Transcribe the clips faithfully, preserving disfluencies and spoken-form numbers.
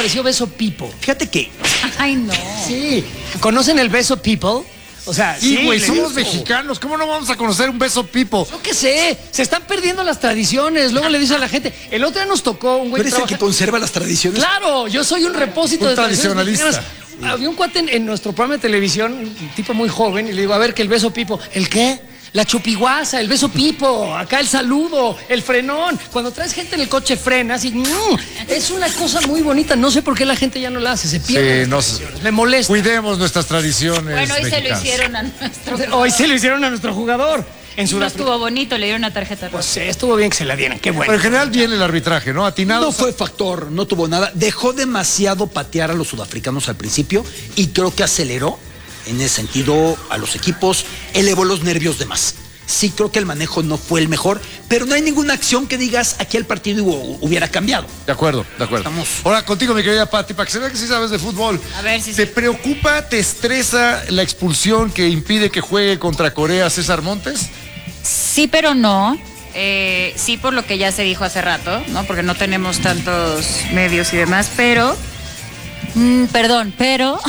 pareció Beso Pipo? Fíjate que... Ay, no. Sí. ¿Conocen el Beso People? O sea, sí, güey, sí, somos mexicanos. ¿Cómo no vamos a conocer un Beso Pipo? Yo qué sé, se están perdiendo las tradiciones. Luego le dice a la gente, el otro día nos tocó un güey. ¿Tú eres trabaja... el que conserva las tradiciones? Claro, yo soy un repósito un de tradicionalista. tradiciones. Había un cuate en, en nuestro programa de televisión, un tipo muy joven, y le digo, a ver, que el Beso Pipo. ¿El qué? La chupiguaza, el Beso Pipo, acá el saludo, el frenón. Cuando traes gente en el coche frenas y... Mm, es una cosa muy bonita. No sé por qué la gente ya no la hace, se pierde. Sí, las no, me molesta. Cuidemos nuestras tradiciones. Bueno, hoy mexicanas. se lo hicieron a nuestro... Hoy se lo hicieron a nuestro jugador. En No Sudáfrica. estuvo bonito, le dieron una tarjeta roja. Pues sí, estuvo bien que se la dieran, qué bueno. Pero en general bien el arbitraje, ¿no? Atinado. No fue factor, no tuvo nada. Dejó demasiado patear a los sudafricanos al principio y creo que aceleró en ese sentido a los equipos, elevó los nervios de más. Sí creo que el manejo no fue el mejor, pero no hay ninguna acción que digas aquí el partido hubiera cambiado. De acuerdo, de acuerdo. Estamos... Ahora contigo, mi querida Pati, para que se vea que sí sabes de fútbol. A ver si ¿Te sí. preocupa, te estresa la expulsión que impide que juegue contra Corea César Montes? Sí, pero no. Eh, sí, por lo que ya se dijo hace rato, ¿no? Porque no tenemos tantos medios y demás, pero... Mm, perdón, pero...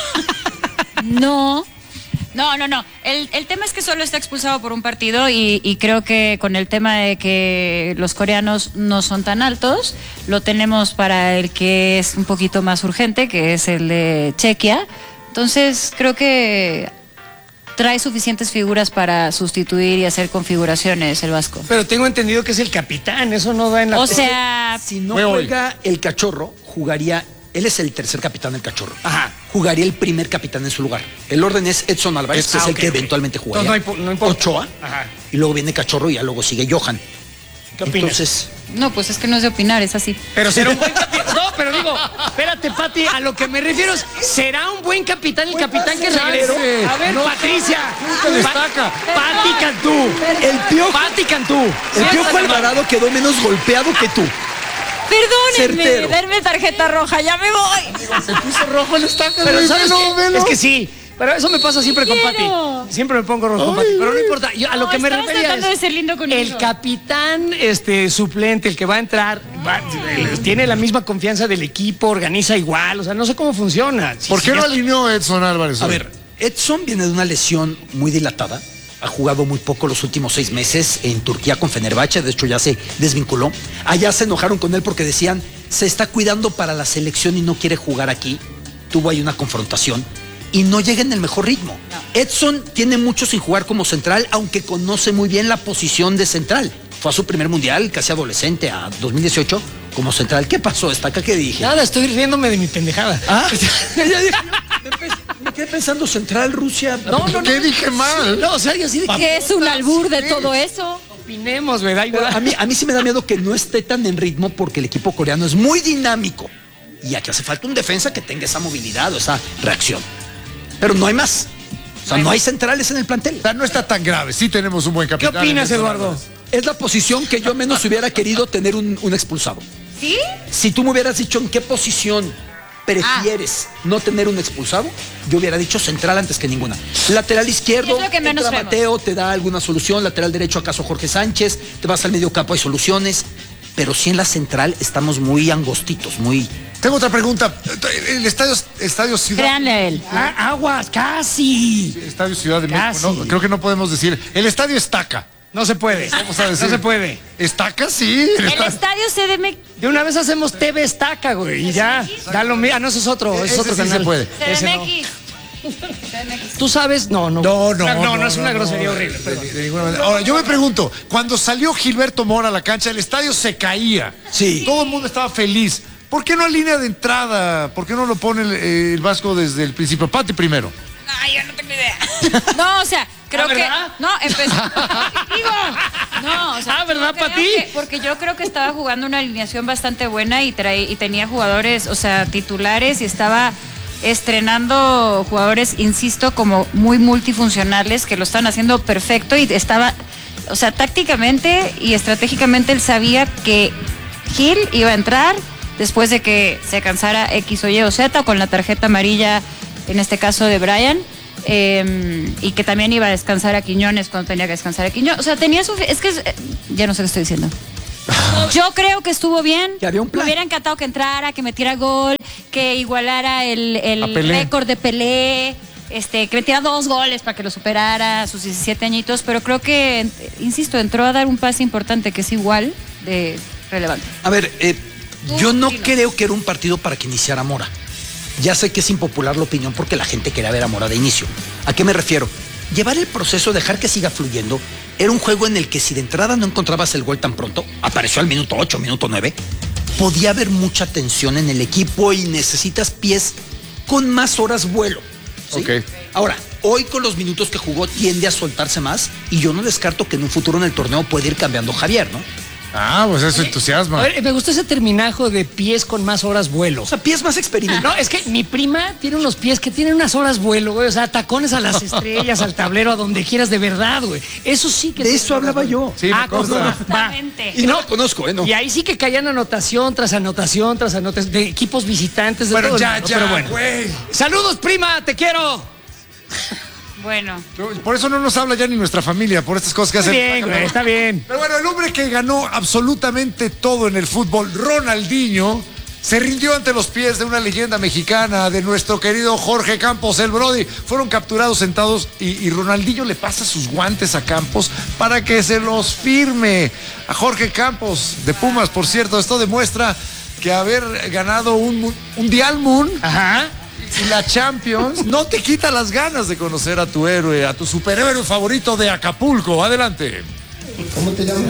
no... No, no, no. El, el tema es que solo está expulsado por un partido y, y creo que con el tema de que los coreanos no son tan altos, lo tenemos para el que es un poquito más urgente, que es el de Chequia. Entonces, creo que trae suficientes figuras para sustituir y hacer configuraciones el Vasco. Pero tengo entendido que es el capitán, eso no da en la... O sea, Si no Fue hoy. juega el Cachorro, jugaría... Él es el tercer capitán del Cachorro. Ajá. Jugaría el primer capitán en su lugar. El orden es Edson Álvarez, Ah, que es el ok, que ok. eventualmente jugaría. Entonces no hay po- no importa. Ochoa. Ajá. Y luego viene Cachorro y ya luego sigue Johan. ¿Qué opinas? Entonces, no, pues es que no es de opinar, es así. Pero será un buen capitán. No, pero digo, espérate, Pati, a lo que me refiero es, ¿será un buen capitán el capitán que regrese? A ver, No, Patricia. te destaca. Pati Cantú. el Piojo, Pati Cantú. el Piojo Alvarado quedó menos golpeado que tú. Perdónenme, Certero. denme tarjeta roja, ya me voy. Se puso rojo el estaca. Pero güey, ¿sabes velo, qué? velo. Es que sí. Pero eso me pasa siempre con Quiero. Pati. Siempre me pongo rojo con Pati. Pero no importa. Yo, a lo No, que me estabas refería tratando es, de ser lindo conmigo. el capitán este, suplente, el que va a entrar, va- tiene la misma confianza del equipo, organiza igual. O sea, no sé cómo funciona. Si- ¿Por si qué no ya- alineó Edson Álvarez? A hoy? ver, Edson viene de una lesión muy dilatada. Ha jugado muy poco los últimos seis meses en Turquía con Fenerbahce. De hecho, ya se desvinculó. Allá se enojaron con él porque decían, se está cuidando para la selección y no quiere jugar aquí. Tuvo ahí una confrontación y no llega en el mejor ritmo. Edson tiene mucho sin jugar como central, aunque conoce muy bien la posición de central. Fue a su primer mundial, casi adolescente, a dos mil dieciocho, como central. ¿Qué pasó? ¿Estaca qué dije? Nada, estoy riéndome de mi pendejada. Ah, ya dije, me, empecé- me quedé pensando central, Rusia. No, no, no. ¿Qué dije mal? No, o sea, yo así de que ¿Qué es un albur de todo eso? opinemos, ¿verdad? Pero a mí, a mí sí me da miedo que no esté tan en ritmo porque el equipo coreano es muy dinámico. Y aquí hace falta un defensa que tenga esa movilidad o esa reacción. Pero no hay más. O sea, no hay centrales en el plantel. O sea, no está tan grave. Sí tenemos un buen ¿Qué capitán. opinas, en Edson Eduardo? Álvarez. Es la posición que yo menos hubiera querido tener un, un expulsado. ¿Sí? Si tú me hubieras dicho en qué posición prefieres no tener un expulsado, yo hubiera dicho central antes que ninguna. Lateral izquierdo, Es lo que menos entra vemos. Mateo, te da alguna solución. Lateral derecho, acaso Jorge Sánchez. Te vas al medio campo, hay soluciones. Pero sí en la central estamos muy angostitos, muy... Tengo otra pregunta. El estadio, estadio Ciudad. Créanle a él. Ah, aguas, casi. Estadio Ciudad de México. Casi. No, creo que no podemos decir. El estadio Estaca. No se puede. Vamos a decir. No se puede. ¿Estaca? Sí. El El estadio- estadio C D M X. De una vez hacemos T V Estaca, güey, y ya. Da lo mismo. Ah, no, ese es otro. Ese es Ese otro sí canal. se puede. Ese no. C D M X. C D M X. ¿Tú sabes? No, no. No, no, No, no, es una grosería no, horrible. de- perdón. de- de ninguna manera. Ahora, yo me pregunto, cuando salió Gilberto Mora a la cancha, el estadio se caía. Sí. Todo el mundo estaba feliz. ¿Por qué no a línea de entrada? ¿Por qué no lo pone el, eh, el Vasco desde el principio? Pati primero. Ay, yo no tengo idea. No, o sea, creo ¿Ah, que. verdad? No, empezó. Digo. No, o sea. Ah, ¿verdad, yo creo Pati? que- Porque yo creo que estaba jugando una alineación bastante buena y, trae, y tenía jugadores, o sea, titulares y estaba estrenando jugadores, insisto, como muy multifuncionales que lo están haciendo perfecto y estaba. O sea, tácticamente y estratégicamente él sabía que Gil iba a entrar después de que se cansara X o Y o Z con la tarjeta amarilla, en este caso de Brian, eh, y que también iba a descansar a Quiñones cuando tenía que descansar a Quiñones. O sea, tenía su... Es que... eh, ya no sé qué estoy diciendo. Yo creo que estuvo bien. Que había un plan. Me hubiera encantado que entrara, que metiera gol, que igualara el, el A Pelé. récord de Pelé, este, que metiera dos goles para que lo superara a sus diecisiete añitos, pero creo que, insisto, entró a dar un pase importante que es igual de relevante. A ver, eh, yo no creo que era un partido para que iniciara Mora. Ya sé que es impopular la opinión porque la gente quería ver a Mora de inicio. ¿A qué me refiero? Llevar el proceso, dejar que siga fluyendo, era un juego en el que si de entrada no encontrabas el gol tan pronto, apareció al minuto ocho, minuto nueve, podía haber mucha tensión en el equipo y necesitas pies con más horas vuelo. ¿Sí? Ok. Ahora, hoy con los minutos que jugó tiende a soltarse más y yo no descarto que en un futuro en el torneo puede ir cambiando Javier, ¿no? Ah, pues eso entusiasma. A ver, me gustó ese terminajo de pies con más horas vuelo. O sea, pies más experimentados. No, es que mi prima tiene unos pies que tienen unas horas vuelo, güey. O sea, tacones a las estrellas, al tablero, a donde quieras, de verdad, güey. Eso sí que... De eso hablaba yo. Sí, me Ah, consta. ¿cómo no? Va. Exactamente. Y no lo conozco, ¿eh? No. Y ahí sí que caían anotación tras anotación tras anotación de equipos visitantes de Bueno, todo el ya, mundo, ya, pero bueno. güey. Saludos, prima, te quiero. Bueno. Por eso no nos habla ya ni nuestra familia, por estas cosas que Está hacen. bien, güey, está bien. Pero bueno, el hombre que ganó absolutamente todo en el fútbol, Ronaldinho, se rindió ante los pies de una leyenda mexicana, de nuestro querido Jorge Campos, el Brody. Fueron capturados sentados y, y Ronaldinho le pasa sus guantes a Campos para que se los firme. A Jorge Campos, de Pumas, por cierto. Esto demuestra que haber ganado un, un Dial Moon Ajá. y la Champions no te quita las ganas de conocer a tu héroe, a tu superhéroe favorito de Acapulco. Adelante. ¿Cómo te llamas?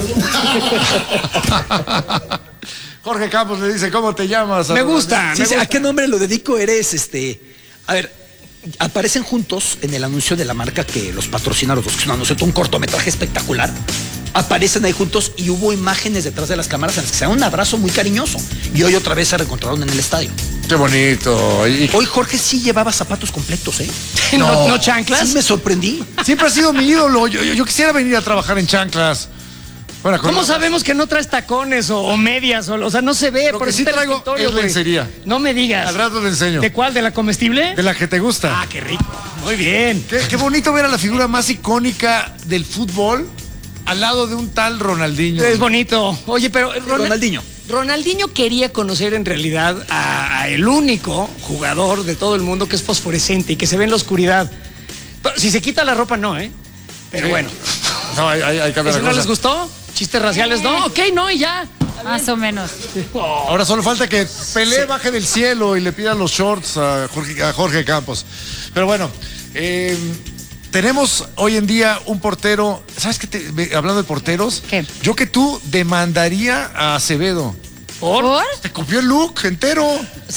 Jorge Campos le dice, ¿cómo te llamas? Me gusta, Sí, me sí, gusta. ¿a qué nombre lo dedico? Eres este. A ver, aparecen juntos en el anuncio de la marca que los patrocina, los dos, que es un anuncio, un cortometraje espectacular. Aparecen ahí juntos y hubo imágenes detrás de las cámaras en las que se dan un abrazo muy cariñoso. Y hoy otra vez se reencontraron en el estadio. Qué bonito. Y Hoy Jorge sí llevaba zapatos completos, ¿eh? ¿No, no chanclas? Sí me sorprendí. siempre ha sido mi ídolo. Yo, yo- yo quisiera venir a trabajar en chanclas. Bueno, con- ¿Cómo sabemos que no traes tacones o, o medias? O, o sea, no se ve. Lo por que eso sí está el traigo escritorio, es güey. lencería. No me digas. Al rato le enseño. ¿De cuál? ¿De la comestible? De la que te gusta. Ah, qué rico. Muy bien. Qué, qué bonito ver a la figura más icónica del fútbol al lado de un tal Ronaldinho. Es bonito. Oye, pero Ronald- Ronaldinho. Ronaldinho quería conocer en realidad a, a el único jugador de todo el mundo que es fosforescente y que se ve en la oscuridad. Pero si se quita la ropa, no, ¿eh? Pero Sí. bueno. No, hay, hay, hay que ver ¿Eso la no cosa. les gustó? ¿Chistes raciales? No, ok, no, y ya. Más o menos. Ahora solo falta que Pelé baje del cielo y le pida los shorts a Jorge, a Jorge Campos. Pero bueno, eh, tenemos hoy en día un portero. ¿Sabes qué? Te- me- hablando de porteros, ¿Qué? yo que tú demandaría a Acevedo. ¿Por? ¿Por? Te copió el look entero.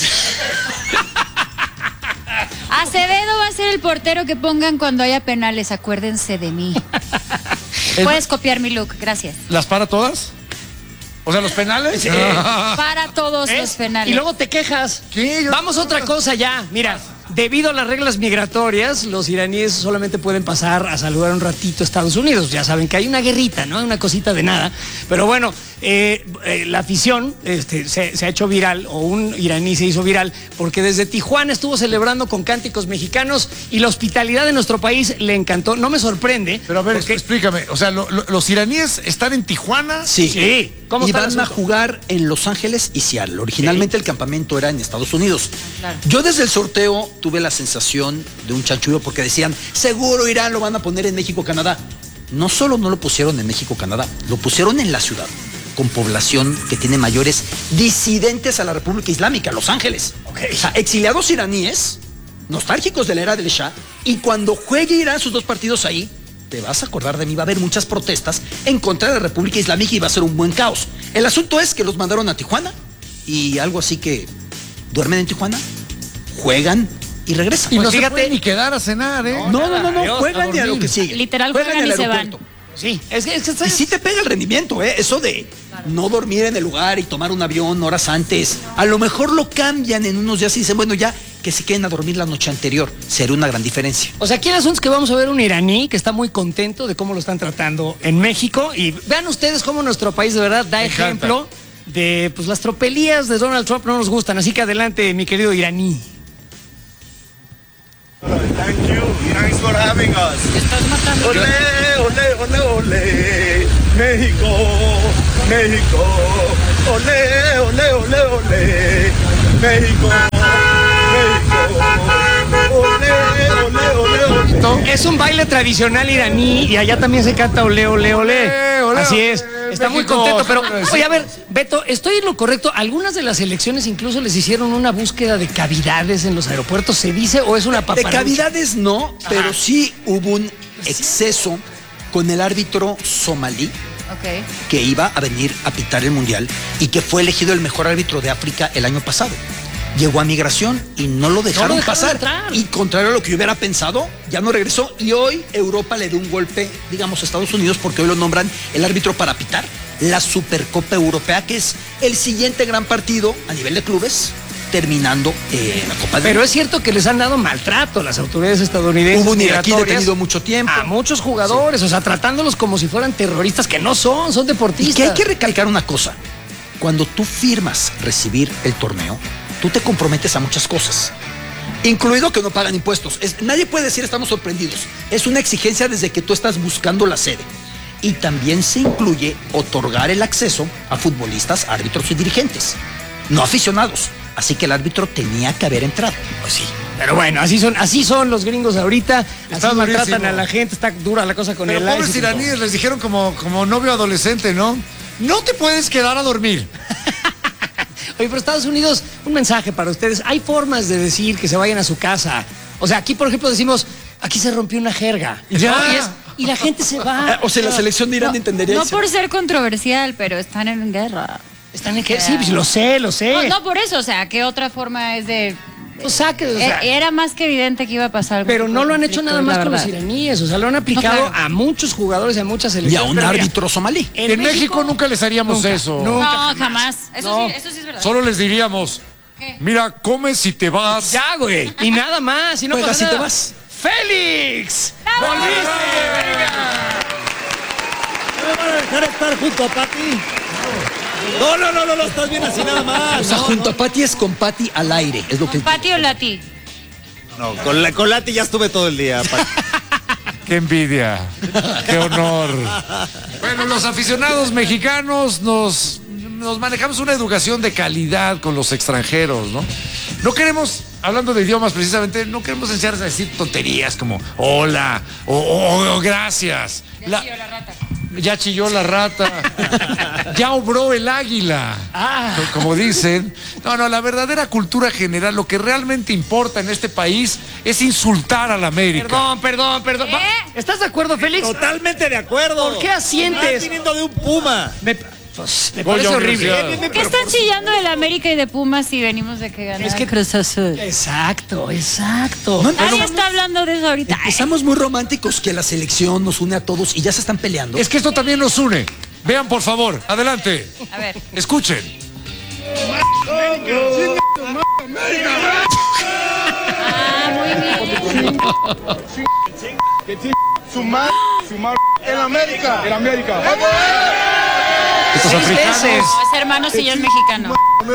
Acevedo va a ser el portero que pongan cuando haya penales, acuérdense de mí. El- Puedes copiar mi look, gracias. ¿Las para todas? O sea, los penales. Para todos ¿Ves? los penales. Y luego te quejas. ¿Qué? Yo- Vamos a otra cosa ya. Mira, debido a las reglas migratorias, los iraníes solamente pueden pasar a saludar un ratito a Estados Unidos. Ya saben que hay una guerrita, ¿no? Una cosita de nada. Pero bueno, eh, eh, la afición este, se, se ha hecho viral, o un iraní se hizo viral, porque desde Tijuana estuvo celebrando con cánticos mexicanos y la hospitalidad de nuestro país le encantó. No me sorprende. Pero a ver, porque- explícame. O sea, lo- lo- los iraníes están en Tijuana. Sí. Sí. ¿Cómo y está el van a asunto? jugar en Los Ángeles y Seattle. Originalmente el campamento era en Estados Unidos. Claro. Yo desde el sorteo tuve la sensación de un chanchullo porque decían, seguro Irán lo van a poner en México, Canadá. No solo no lo pusieron en México, Canadá, lo pusieron en la ciudad, con población que tiene mayores disidentes a la República Islámica, Los Ángeles. O sea, exiliados iraníes, nostálgicos de la era del Shah, y cuando juegue Irán sus dos partidos ahí, te vas a acordar de mí, va a haber muchas protestas en contra de la República Islámica y va a ser un buen caos. El asunto es que los mandaron a Tijuana y algo así que duermen en Tijuana, juegan y regresan. Y Pues no fíjate- se puede ni quedar a cenar, ¿eh? No, no, no, no, Adiós, juegan a y a lo dormir. que sigue. Literal, Juegan juegan en el y se van. aeropuerto. Sí, es que, es que Y sí te pega el rendimiento, ¿eh? Eso de no dormir en el lugar y tomar un avión horas antes. A lo mejor lo cambian en unos días y dicen, bueno, ya que se queden a dormir la noche anterior. Sería una gran diferencia. O sea, aquí el asunto es que vamos a ver un iraní que está muy contento de cómo lo están tratando en México. Y vean ustedes cómo nuestro país de verdad da Me encanta. ejemplo de pues las tropelías de Donald Trump no nos gustan. Así que adelante, mi querido iraní. Thank you. Thanks for having us. Ole, ole, ole, ole. México, México. Ole, ole, ole, ole. México. bailando. Es un baile tradicional iraní y allá también se canta ole, ole, ole. Ole, ole, Así ole, es. Está muy México, contento, pero déjame decir. oye, a ver, Beto, estoy en lo correcto. Algunas de las elecciones incluso les hicieron una búsqueda de cavidades en los aeropuertos, ¿se dice o es una De paparucha? cavidades no, pero sí hubo un exceso con el árbitro somalí Ok. que iba a venir a pitar el Mundial y que fue elegido el mejor árbitro de África el año pasado. Llegó a migración y no lo dejaron, dejaron pasar. entrar. Y contrario a lo que yo hubiera pensado, ya no regresó. Y hoy Europa le dio un golpe, digamos, a Estados Unidos, porque hoy lo nombran el árbitro para pitar la Supercopa Europea, que es el siguiente gran partido a nivel de clubes, terminando eh, la Copa del Pero Mundo. es cierto que les han dado maltrato a las autoridades estadounidenses. Hubo un iraquí migratorias detenido mucho tiempo. A muchos jugadores, o sea, tratándolos como si fueran terroristas, que no son, son Y deportistas. que hay que recalcar una cosa. Cuando tú firmas recibir el torneo, tú te comprometes a muchas cosas. Incluido que no pagan impuestos. Es- nadie puede decir estamos sorprendidos. Es una exigencia desde que tú estás buscando la sede. Y también se incluye otorgar el acceso a futbolistas, árbitros y dirigentes. No aficionados. Así que el árbitro tenía que haber entrado. Pues sí. Pero bueno, así son, así son los gringos ahorita. Está Así maltratan durísimo. a la gente, está dura la cosa con Pero el pobres ICE y todo. iraníes les dijeron como, como novio adolescente, ¿no? No te puedes quedar a dormir. Oye, pero Estados Unidos, un mensaje para ustedes. Hay formas de decir que se vayan a su casa. O sea, aquí, por ejemplo, decimos, aquí se rompió una jerga. Ya. ¿No? Y, es- y la gente se va. O sea, la selección de Irán entendería No eso. por ser controversial, pero están en guerra. Están en que sí, pues, lo sé, lo sé. No, no por eso, o sea, ¿qué otra forma es de...? Pues saque, o sea, Eh, Era más que evidente que iba a pasar algo. pero no lo han hecho nada más con los iraníes. iraníes. O sea, lo han aplicado No, claro. a muchos jugadores, a muchas Y a selecciones. un Pero mira, árbitro somalí. En, México, nunca les haríamos nunca, eso. nunca. No, jamás. Eso, No. sí, eso sí es verdad. Solo les diríamos, ¿Qué? mira, come si te vas. Ya, güey. Y nada más. Y no Juega pasa si te nada. vas. ¡Félix! ¡Volviste! ¡Venga! ¿No me van a dejar estar junto a Pati? No, no, no, no, no, estás bien así nada más. O sea, No, junto a Pati es con Pati al aire. Es lo que ¿Con Pati o Lati? No, con, la, con Lati ya estuve todo el día, Pati. ¡Qué envidia! ¡Qué honor! Bueno, los aficionados mexicanos nos, nos manejamos una educación de calidad con los extranjeros, ¿no? No queremos, hablando de idiomas precisamente, no queremos enseñarles a decir tonterías como hola o, o- o gracias. La- la rata. ya chilló la rata. Ya obró el águila. Ah. Co- Como dicen. No, no, la verdadera cultura general, lo que realmente importa en este país es insultar a la América. Perdón, perdón, perdón. ¿Eh? Va- ¿Estás de acuerdo, Félix? Totalmente de acuerdo. ¿Por qué asientes? Estás viniendo de un Puma. Me, pues, me Goya parece horrible. Universidad. ¿Qué están chillando de la América y de Pumas si venimos de que ganar Es que- Cruz Azul? Exacto, exacto. No, Nadie está hablando de eso ahorita. Empezamos muy románticos, que la selección nos une a todos y ya se están peleando. Es que esto también nos une. Vean, por favor, adelante. A ver. Escuchen. Ah, muy bien. Su madre, su madre. En América. En América. Estos Seis africanos. veces. Es hermano si yo es mexicano.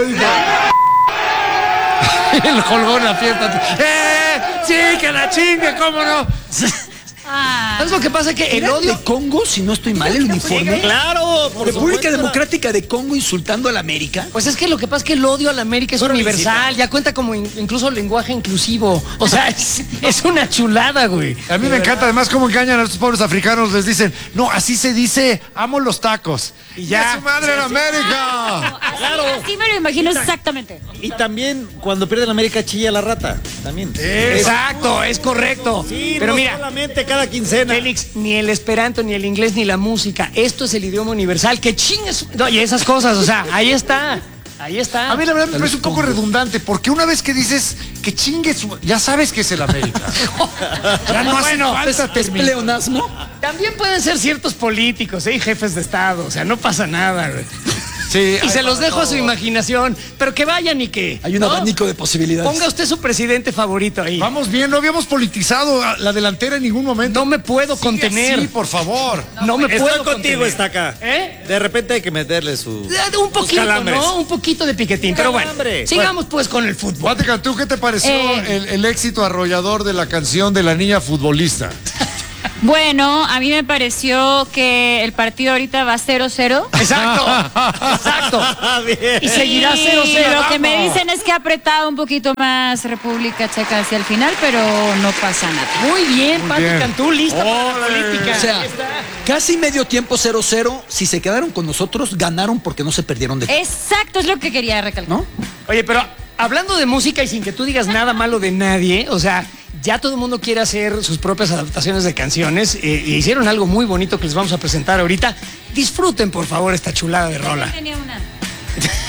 El colgón en la fiesta. ¡Eh! ¡Sí, que la chingue! ¿Cómo no? Ah, ¿Sabes lo que pasa? Que el ¿Era odio... de Congo, si no estoy mal, el uniforme? Claro, por República supuesto. Democrática de Congo insultando a la América. Pues es que lo que pasa es que el odio a la América es Una universal, visita. ya cuenta como in- incluso lenguaje inclusivo. O sea, es, es una chulada, güey. A mí me encanta además cómo engañan a estos pobres africanos. Les dicen, no, así se dice, amo los tacos. Y ya. ¡A su madre en América! así, Claro. así me lo imagino exactamente. Y también cuando pierde la América chilla la rata. También. Exacto, es correcto. Sí, Pero no mira, solamente cada quincena. Félix, ni el esperanto, ni el inglés, ni la música. Esto es el idioma universal. Que chingues. No, y esas cosas, o sea, ahí está. Ahí está. A mí la verdad me parece un poco redundante, porque una vez que dices que chingue su... Ya sabes que es el América. Ya no hace Bueno, falta ¿Es terminar. pleonasmo? También pueden ser ciertos políticos, ¿eh? Y jefes de Estado. O sea, no pasa nada, güey. Sí, Y se los dejo a su imaginación. Pero que vayan y que. Hay un ¿no? abanico de posibilidades. Ponga usted su presidente favorito ahí. Vamos bien, no habíamos politizado a la delantera en ningún momento. No me puedo Sigue contener. así, por favor. No me Estoy puedo contigo, contener. está acá. ¿Eh? De repente hay que meterle su. Eh, Un poquito, calambres. ¿no? Un poquito de piquetín. Pero bueno, Calambre. sigamos pues con el fútbol. Guateca, ¿tú qué te pareció Eh. el, el éxito arrollador de la canción de la niña futbolista? Bueno, a mí me pareció que el partido ahorita va cero cero. Exacto, exacto. Y seguirá cero cero. Lo que me dicen es que ha apretado un poquito más República Checa hacia el final, pero no pasa nada. Muy bien, Pati bien. Cantú, lista para la Ole. política. O sea, Ahí está. casi medio tiempo cero cero. Si se quedaron con nosotros, ganaron porque no se perdieron de... Exacto, es lo que quería recalcar. ¿No? Oye, pero hablando de música y sin que tú digas nada malo de nadie, o sea, ya todo el mundo quiere hacer sus propias adaptaciones de canciones eh, y hicieron algo muy bonito que les vamos a presentar ahorita. Disfruten, por favor, esta chulada de rola. Tenía una.